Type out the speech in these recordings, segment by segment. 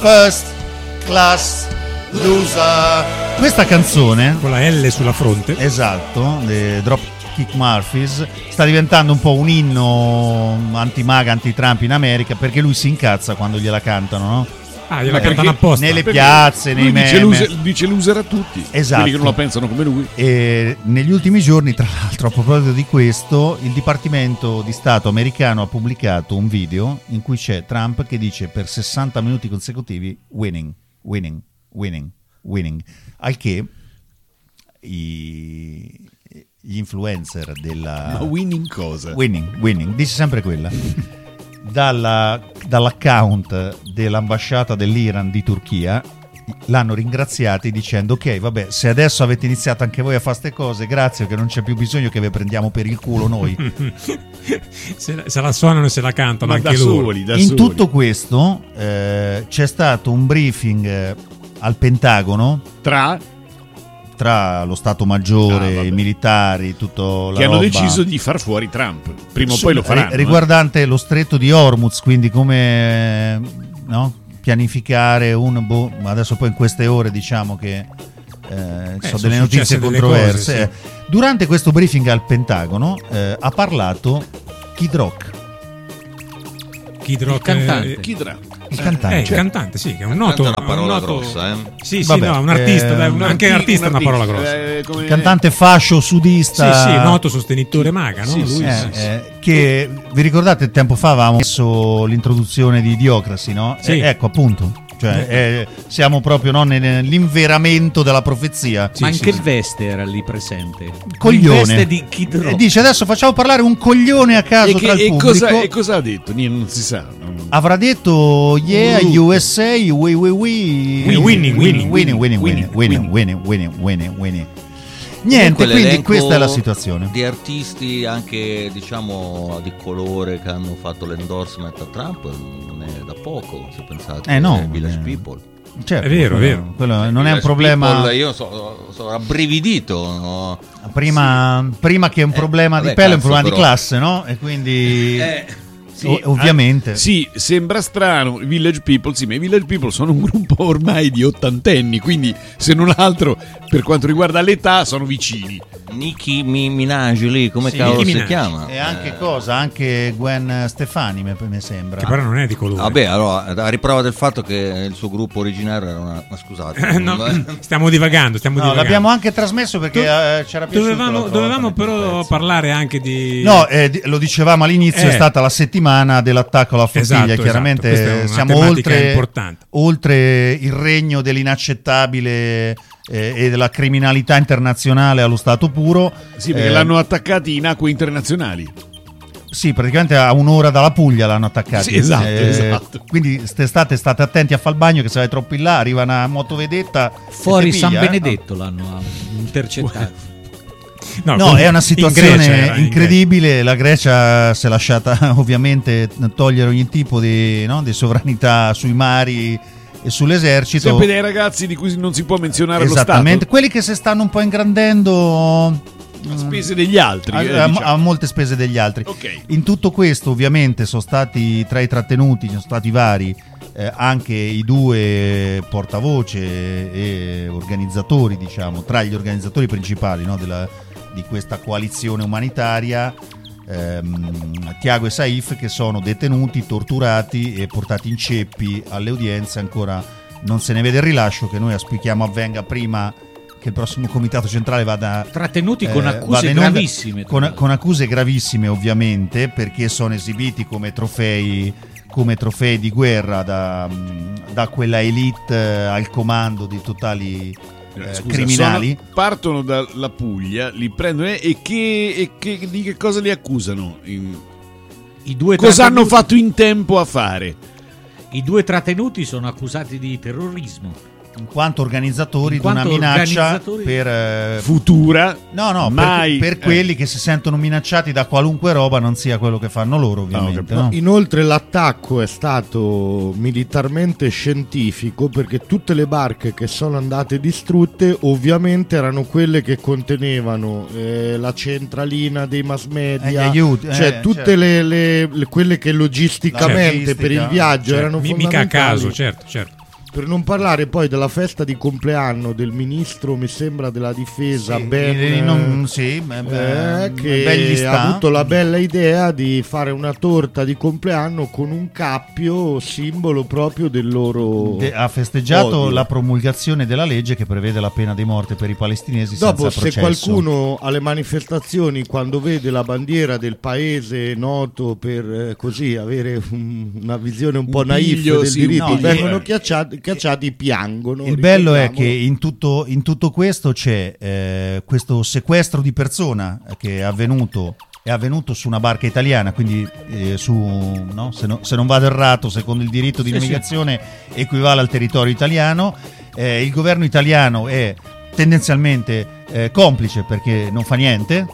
First Class Loser. Questa canzone con la L sulla fronte, esatto, Dropkick Murphys, sta diventando un po' un inno anti-MAGA, anti-Trump in America, perché lui si incazza quando gliela cantano, no? Gliela cantano apposta nelle piazze, nei meme. Dice loser a tutti, esatto, quelli che non la pensano come lui. E negli ultimi giorni, tra l'altro, a proposito di questo, il Dipartimento di Stato americano ha pubblicato un video in cui c'è Trump che dice per 60 minuti consecutivi winning, winning, winning, winning, al che gli influencer della... Ma winning cosa? Winning, dice sempre quella. Dall'account dell'ambasciata dell'Iran di Turchia l'hanno ringraziati dicendo: ok, vabbè, se adesso avete iniziato anche voi a fare ste cose, grazie, che non c'è più bisogno che vi prendiamo per il culo noi. se la suonano e se la cantano, ma anche loro. In tutto questo c'è stato un briefing al Pentagono tra lo Stato Maggiore, i militari, tutto che hanno deciso di far fuori Trump. Prima o poi lo faranno. Riguardante lo stretto di Hormuz, quindi come pianificare adesso poi in queste ore diciamo che sono delle notizie controverse. Cose, sì. Durante questo briefing al Pentagono ha parlato Kid Rock. Il cantante. Il cantante. Il cantante, sì, che è un noto. È una parola grossa, Sì, vabbè, no, un artista, anche artista è una parola grossa. Il cantante fascio sudista. Sì, noto sostenitore MAGA, no? Sì, Lui, che vi ricordate tempo fa avevamo messo l'introduzione di Idiocracy, no? Sì. Ecco, appunto. Cioè, siamo proprio nell'inveramento della profezia. Ma anche il Veste era lì presente. Coglione. Il Veste di Kid Rock. E dice: adesso facciamo parlare un coglione a caso tra il pubblico. E cosa ha detto? Non si sa. Avrà detto yeah, USA, winning. Niente, quindi questa è la situazione. Di artisti anche diciamo di colore che hanno fatto l'endorsement a Trump non è da poco, se pensate no, Village People. Certo, è vero. Quello non è un problema. People, io sono rabbrividito, no? Prima che è un problema di pelle, è un problema di classe, no? E quindi ovviamente. Sì, sembra strano. Village People, sì, ma i Village People sono un gruppo ormai di ottantenni, quindi se non altro per quanto riguarda l'età sono vicini. Nicki Minaj lì, come cavolo si chiama? E anche anche Gwen Stefani mi sembra. Che però non è di colore. Vabbè, allora a riprova del fatto che il suo gruppo originario era una scusate. No, stiamo divagando. L'abbiamo anche trasmesso perché c'era piaciuto. Dovevamo però parlare anche di. No, lo dicevamo all'inizio, è stata la settimana dell'attacco alla flottiglia. Esatto, chiaramente siamo oltre il regno dell'inaccettabile e della criminalità internazionale allo stato puro. Sì, perché l'hanno attaccati in acque internazionali. Sì, praticamente a un'ora dalla Puglia l'hanno attaccati. Sì, esatto. Quindi quest'estate state attenti a fare il bagno, che se vai troppo in là arriva una motovedetta fuori San Benedetto l'hanno intercettato. No, è una situazione incredibile. La Grecia si è lasciata ovviamente togliere ogni tipo di sovranità sui mari e sull'esercito. Sempre dei ragazzi di cui non si può menzionare lo Stato. Esattamente, quelli che si stanno un po' ingrandendo a spese degli altri, a molte spese degli altri. Okay. In tutto questo ovviamente sono stati tra i trattenuti, sono stati vari anche i due portavoce e organizzatori, diciamo, tra gli organizzatori principali, no, di questa coalizione umanitaria, Tiago e Saif, che sono detenuti, torturati e portati in ceppi alle udienze. Ancora non se ne vede il rilascio, che noi auspichiamo avvenga prima che il prossimo comitato centrale vada trattenuti con accuse gravissime, con accuse gravissime ovviamente, perché sono esibiti come trofei di guerra da quella elite al comando di totali criminali. Partono dalla Puglia, li prendono e di che cosa li accusano? I due cosa hanno fatto in tempo a fare? I due trattenuti sono accusati di terrorismo in quanto organizzatori di una minaccia per futura, per quelli che si sentono minacciati da qualunque roba non sia quello che fanno loro, ovviamente. No? Inoltre l'attacco è stato militarmente scientifico, perché tutte le barche che sono andate distrutte ovviamente erano quelle che contenevano la centralina dei mass media, gli aiuti, cioè tutte certo. quelle che logisticamente per il viaggio erano fondamentali. Mica a caso, certo. Per non parlare poi della festa di compleanno del ministro, mi sembra, della difesa, Sì, Ben, che ha avuto la bella idea di fare una torta di compleanno con un cappio, simbolo proprio del loro ha festeggiato odio. la promulgazione della legge che prevede la pena di morte per i palestinesi Dopo, senza se processo. qualcuno alle manifestazioni, quando vede la bandiera del paese noto per così avere una visione un po' Un naif piglio, del sì, diritto, un piglio. vengono cacciati, piangono. Il bello è che ricordiamolo. in tutto questo c'è questo sequestro di persona che è avvenuto su una barca italiana, quindi se non vado errato, secondo il diritto di navigazione equivale al territorio italiano. Il governo italiano è tendenzialmente complice perché non fa niente,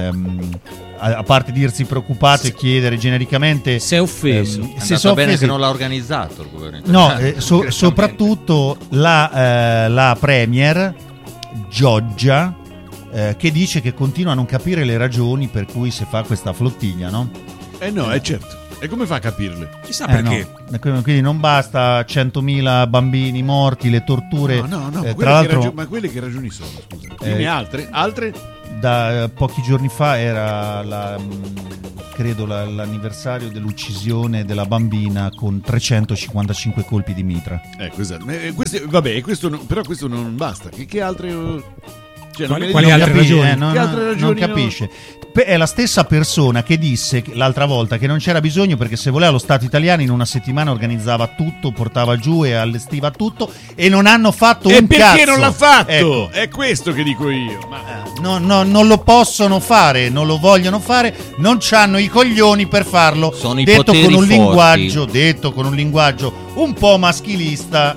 a parte dirsi preoccupato e chiedere genericamente Si è offeso. È se andata so bene offesi- che non l'ha organizzato il governo no, italiano. soprattutto la premier Giorgia, che dice che continua a non capire le ragioni per cui si fa questa flottiglia, no? No, è certo. E come fa a capirle? Chissà perché. No. Quindi non basta 100.000 bambini morti, le torture. No, Tra l'altro, ma quelle che ragioni sono? Scusa. Dimmi altre? da pochi giorni fa era credo l'anniversario dell'uccisione della bambina con 355 colpi di mitra. Esatto. Però questo non basta. Che altre... Cioè, Quali altre ragioni? Che altre ragioni non capisce. È la stessa persona che disse l'altra volta che non c'era bisogno perché se voleva lo Stato italiano in una settimana organizzava tutto, portava giù e allestiva tutto, e non hanno fatto un cazzo. E perché non l'ha fatto? Ecco. È questo che dico io. Ma... Non lo possono fare, non lo vogliono fare, non c'hanno i coglioni per farlo. Sono i detto poteri con un forti. linguaggio un po' maschilista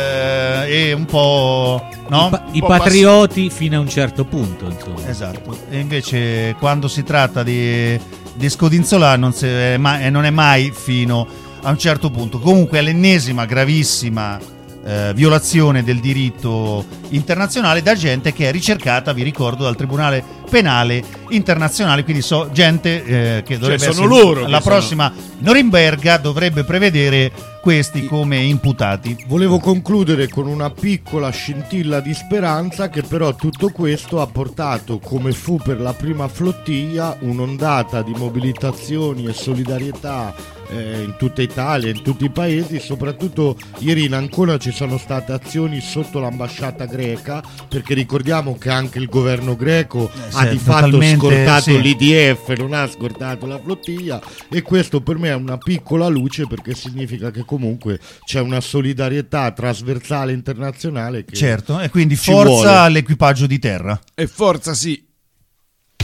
e un po', no? I patrioti fino a un certo punto, insomma. Esatto. E invece quando si tratta di scodinzolare non è mai fino a un certo punto. Comunque è l'ennesima gravissima violazione del diritto internazionale da gente che è ricercata, vi ricordo, dal Tribunale Penale Internazionale, quindi gente che dovrebbe sono essere loro la che prossima Norimberga dovrebbe prevedere questi come imputati. Volevo concludere con una piccola scintilla di speranza, che però tutto questo ha portato, come fu per la prima flottiglia, un'ondata di mobilitazioni e solidarietà in tutta Italia, in tutti i paesi. Soprattutto ieri in Ancona ci sono state azioni sotto l'ambasciata greca, perché ricordiamo che anche il governo greco ha di fatto totalmente, scortato sì. l'IDF, non ha scortato la flottiglia, e questo per me è una piccola luce, perché significa che comunque c'è una solidarietà trasversale internazionale che Certo, e quindi ci forza vuole. all'equipaggio di terra. E forza sì